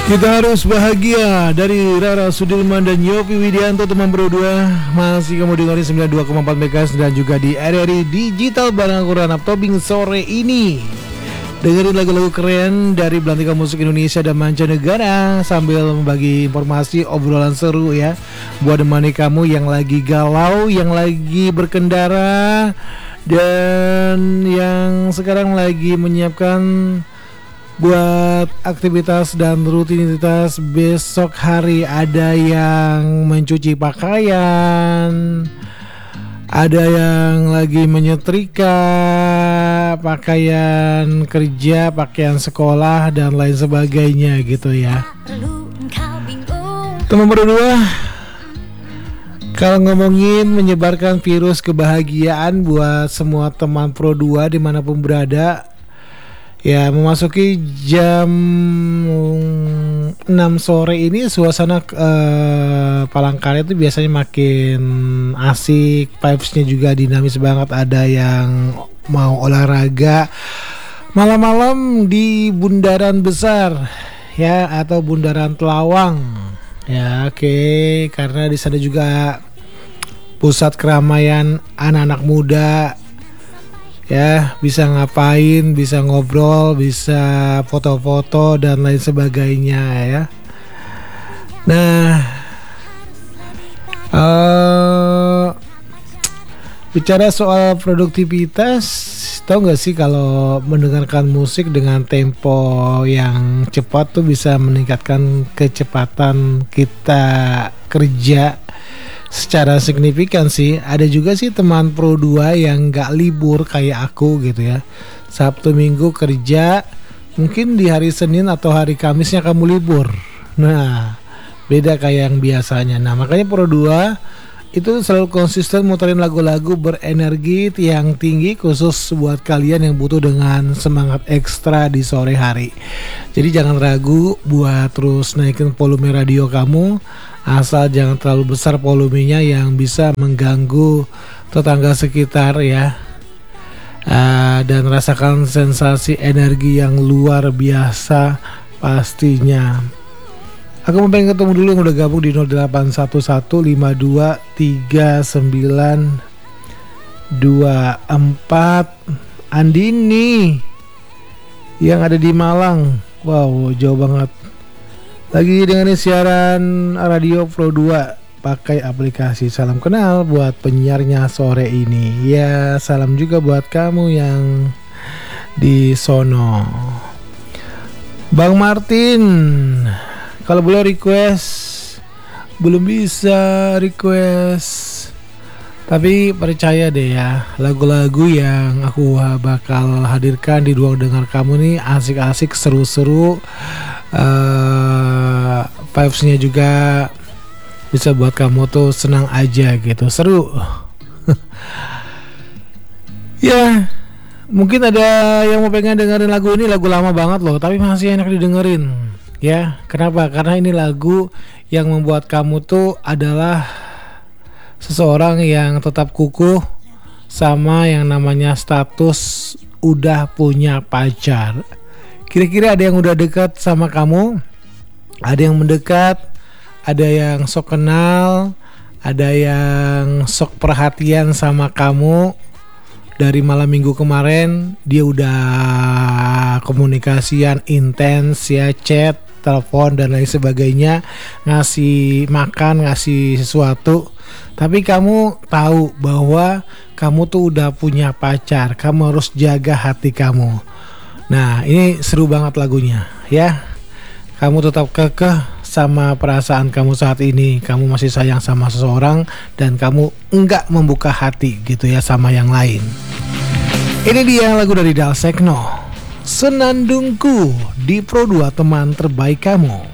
Kita harus bahagia dari Rara Sudirman dan Yofi Widianto, teman berdua. Masih kamu dengerin 92,4 MHz dan juga di RRI Digital bareng aku Ranap Tobing sore ini. Dengerin lagu-lagu keren dari belantika musik Indonesia dan mancanegara sambil membagi informasi, obrolan seru ya, buat menemani kamu yang lagi galau, yang lagi berkendara, dan yang sekarang lagi menyiapkan buat aktivitas dan rutinitas besok hari. Ada yang mencuci pakaian, ada yang lagi menyetrika pakaian kerja, pakaian sekolah dan lain sebagainya gitu ya. Teman berdua, kalau ngomongin menyebarkan virus kebahagiaan buat semua teman Pro 2 dimanapun berada, ya, memasuki jam 6 sore ini suasana Palangkaraya itu biasanya makin asik, vibes-nya juga dinamis banget. Ada yang mau olahraga malam-malam di Bundaran Besar ya, atau Bundaran Telawang ya, oke. Karena di sana juga pusat keramaian anak-anak muda ya, bisa ngapain, bisa ngobrol, bisa foto-foto dan lain sebagainya ya. Nah, bicara soal produktivitas, tahu nggak sih kalau mendengarkan musik dengan tempo yang cepat tuh bisa meningkatkan kecepatan kita kerja secara signifikan sih. Ada juga sih teman Pro 2 yang gak libur kayak aku gitu ya. Sabtu Minggu kerja, mungkin di hari Senin atau hari Kamisnya kamu libur. Nah, beda kayak yang biasanya. Nah, makanya Pro 2 itu selalu konsisten muterin lagu-lagu berenergi yang tinggi, khusus buat kalian yang butuh dengan semangat ekstra di sore hari. Jadi jangan ragu buat terus naikin volume radio kamu, asal jangan terlalu besar volumenya yang bisa mengganggu tetangga sekitar ya. Dan rasakan sensasi energi yang luar biasa pastinya. Aku mau pengen ketemu dulu yang udah gabung di 0811523924. Andini yang ada di Malang. Wow, jauh banget. Lagi dengerin siaran radio Pro 2 pakai aplikasi. Salam kenal buat penyiarnya sore ini. Ya, salam juga buat kamu yang di sono. Bang Martin, kalau boleh request, belum bisa request, tapi percaya deh ya, lagu-lagu yang aku bakal hadirkan di ruang dengar kamu nih asik-asik, seru-seru, vibes-nya juga bisa buat kamu tuh senang aja gitu, seru. Ya, mungkin ada yang mau pengen dengerin lagu ini, lagu lama banget loh, tapi masih enak didengerin. Ya, kenapa? Karena ini lagu yang membuat kamu tuh adalah seseorang yang tetap kukuh sama yang namanya status udah punya pacar. Kira-kira ada yang udah dekat sama kamu, ada yang mendekat, ada yang sok kenal, ada yang sok perhatian sama kamu. Dari malam minggu kemarin dia udah komunikasian intens ya, chat, telepon dan lain sebagainya, ngasih makan, ngasih sesuatu. Tapi kamu tahu bahwa kamu tuh udah punya pacar, kamu harus jaga hati kamu. Nah, ini seru banget lagunya ya. Kamu tetap kekeh sama perasaan kamu saat ini, kamu masih sayang sama seseorang dan kamu enggak membuka hati gitu ya sama yang lain. Ini dia lagu dari Dalsekno, Senandungku di Pro 2 teman terbaik kamu.